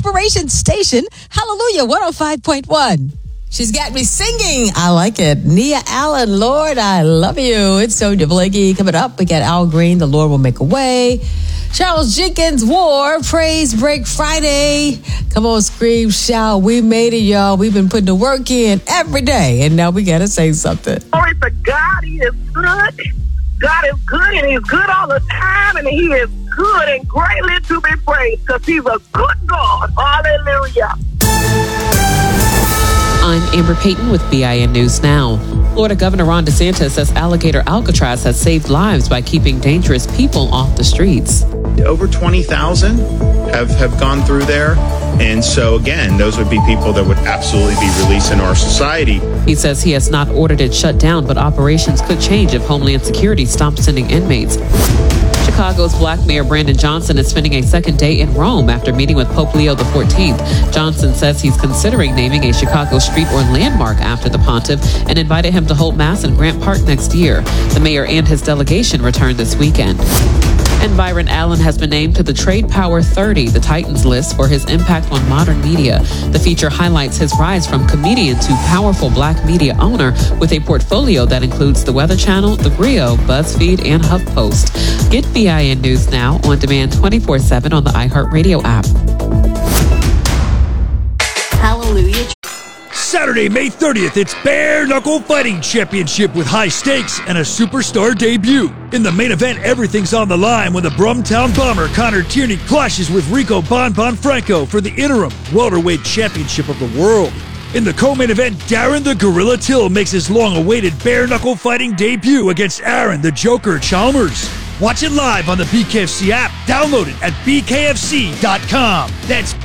inspiration station, Hallelujah 105.1. She's got me singing. I like it. Nia Allen, Lord, I love you. It's Sonia Blakey. Coming up, we got Al Green, The Lord Will Make a Way. Charles Jenkins, War, Praise Break Friday. Come on, scream, shout. We made it, y'all. We've been putting the work in every day, and now we got to say something. Glory to God. He is good. God is good, and he's good all the time, and he is good and greatly to be praised because he's a good God. Hallelujah. I'm Amber Payton with BIN News Now. Florida Governor Ron DeSantis says alligator Alcatraz has saved lives by keeping dangerous people off the streets. Over 20,000 have gone through there. And so, again, those would be people that would absolutely be released in our society. He says he has not ordered it shut down, but operations could change if Homeland Security stops sending inmates. Chicago's Black Mayor Brandon Johnson is spending a second day in Rome after meeting with Pope Leo XIV. Johnson says he's considering naming a Chicago street or landmark after the pontiff and invited him to hold Mass in Grant Park next year. The mayor and his delegation return this weekend. And Byron Allen has been named to the Trade Power 30, the Titans list, for his impact on modern media. The feature highlights his rise from comedian to powerful black media owner with a portfolio that includes The Weather Channel, The Grio, BuzzFeed, and HuffPost. Get BIN News Now on demand 24/7 on the iHeartRadio app. Hallelujah. Saturday, May 30th, it's Bare Knuckle Fighting Championship with high stakes and a superstar debut. In the main event, everything's on the line when the Brumtown Bomber Connor Tierney clashes with Rico Bon Franco for the interim welterweight championship of the world. In the co-main event, Darren the Gorilla Till makes his long-awaited Bare Knuckle Fighting debut against Aaron the Joker Chalmers. Watch it live on the BKFC app. Download it at bkfc.com. That's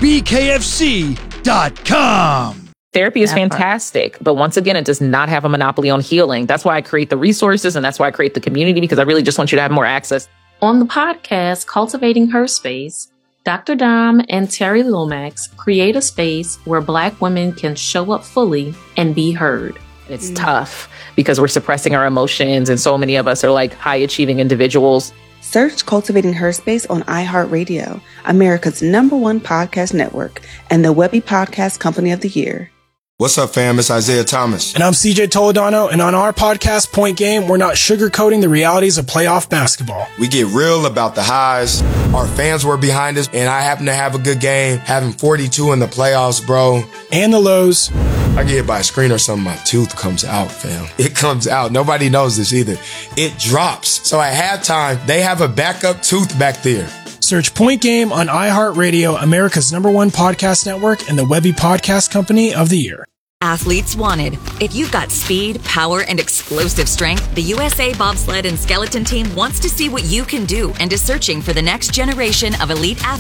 bkfc.com. Therapy is fantastic, but once again, it does not have a monopoly on healing. That's why I create the resources, and that's why I create the community, because I really just want you to have more access. On the podcast, Cultivating Her Space, Dr. Dom and Terry Lomax create a space where Black women can show up fully and be heard. It's tough because we're suppressing our emotions, and so many of us are like high-achieving individuals. Search Cultivating Her Space on iHeartRadio, America's #1 podcast network, and the Webby Podcast Company of the Year. What's up, fam? It's Isaiah Thomas. And I'm CJ Toledano, and on our podcast, Point Game, we're not sugarcoating the realities of playoff basketball. We get real about the highs. Our fans were behind us, and I happen to have a good game, having 42 in the playoffs, bro. And the lows. I get hit by a screen or something, my tooth comes out, fam. It comes out. Nobody knows this either. It drops. So at halftime, they have a backup tooth back there. Search Point Game on iHeartRadio, America's #1 podcast network, and the Webby Podcast Company of the Year. Athletes wanted. If you've got speed, power, and explosive strength, the USA Bobsled and Skeleton Team wants to see what you can do and is searching for the next generation of elite athletes